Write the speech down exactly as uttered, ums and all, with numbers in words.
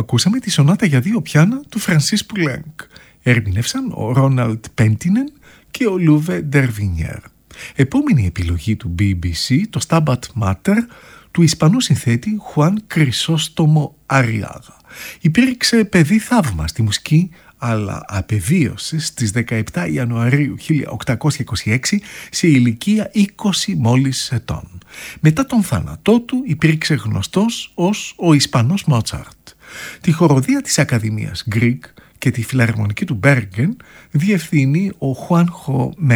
ακούσαμε τη σονάτα για δύο πιάνα του Φρανσίς Πουλένκ. Ερμηνεύσαν ο Ρόναλντ Πέντινεν και ο Λούβε Ντερβινιέρ. Επόμενη επιλογή του μπι μπι σι, το Stabat Mater, του Ισπανού συνθέτη Χουάν Κρυσόστομο Αριάγα. Υπήρξε παιδί θαύμα στη μουσική, αλλά απεβίωσε στις δεκαεπτά Ιανουαρίου χίλια οκτακόσια είκοσι έξι σε ηλικία είκοσι μόλις ετών. Μετά τον θάνατό του υπήρξε γνωστός ως ο Ισπανός Μότσαρτ. Τη χοροδία της Ακαδημίας Γκριγκ και τη φιλαρμονική του Μπέργκεν διευθύνει ο Χουάνχο